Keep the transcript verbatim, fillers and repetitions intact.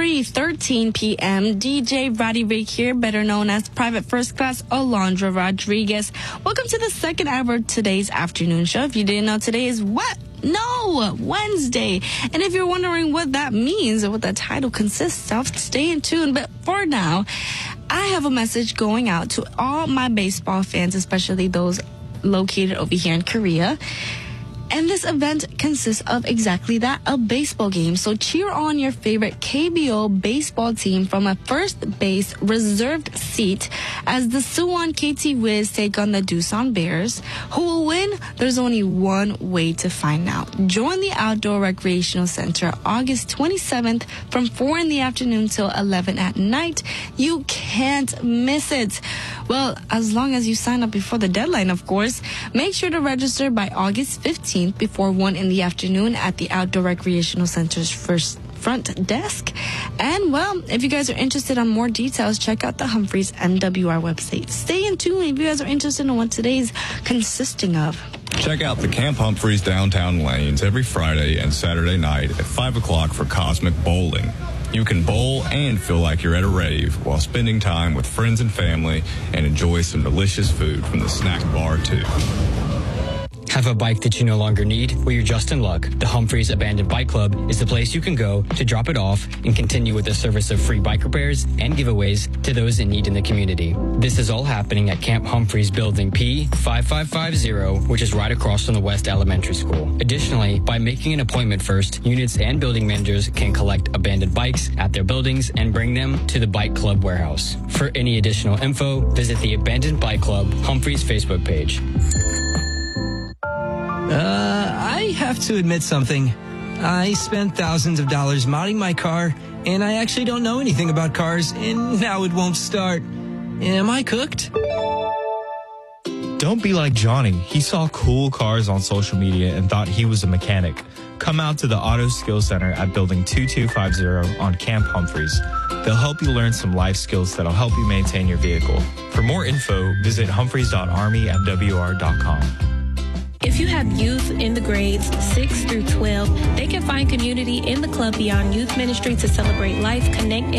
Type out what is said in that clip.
three thirteen p.m. D J Roddy Ray here, better known as Private First Class Alondra Rodriguez. Welcome to the second hour of today's afternoon show. If you didn't know, today is what? No, Wednesday. And if you're wondering what that means or what that title consists of, stay in tune. But for now, I have a message going out to all my baseball fans, especially those located over here in Korea. And this event consists of exactly that, a baseball game. So cheer on your favorite K B O baseball team from a first base reserved seat as the Suwon K T Wiz take on the Doosan Bears. Who will win? There's only one way to find out. Join the Outdoor Recreational Center August twenty-seventh from four in the afternoon till eleven at night. You can't miss it. Well, as long as you sign up before the deadline, of course. Make sure to register by August fifteenth before one in the afternoon at the Outdoor Recreational Center's first front desk. And, well, if you guys are interested in more details, check out the Humphreys M W R website. Stay in tune if you guys are interested in what today's consisting of. Check out the Camp Humphreys downtown lanes every Friday and Saturday night at five o'clock for Cosmic Bowling. You can bowl and feel like you're at a rave while spending time with friends and family and enjoy some delicious food from the snack bar, too. Have a bike that you no longer need? Well, you're just in luck. The Humphreys Abandoned Bike Club is the place you can go to drop it off and continue with the service of free bike repairs and giveaways to those in need in the community. This is all happening at Camp Humphreys Building P five five five zero, which is right across from the West Elementary School. Additionally, by making an appointment first, units and building managers can collect abandoned bikes at their buildings and bring them to the Bike Club warehouse. For any additional info, visit the Abandoned Bike Club Humphreys Facebook page. Uh, I have to admit something. I spent thousands of dollars modding my car, and I actually don't know anything about cars, and now it won't start. Am I cooked? Don't be like Johnny. He saw cool cars on social media and thought he was a mechanic. Come out to the Auto Skills Center at Building two two five zero on Camp Humphreys. They'll help you learn some life skills that'll help you maintain your vehicle. For more info, visit humphreys dot army m w r dot com. If you have youth in the grades six through twelve, they can find community in the Club Beyond Youth Ministry to celebrate life, connect,